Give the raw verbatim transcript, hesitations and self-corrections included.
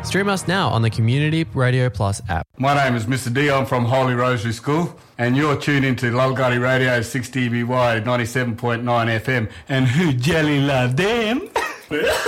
Stream us now on the Community Radio Plus app. My name is Mister D. I'm from Holy Rosary School, and you're tuned into Lulgari Radio six D B Y ninety-seven point nine F M. And who jelly love them?